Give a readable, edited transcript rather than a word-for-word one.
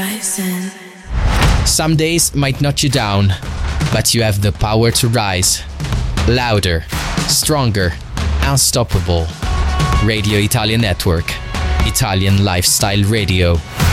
horizon. Some days might knock you down, but you have the power to rise. Louder, stronger, unstoppable. Radio Italia Network. Italian Lifestyle Radio.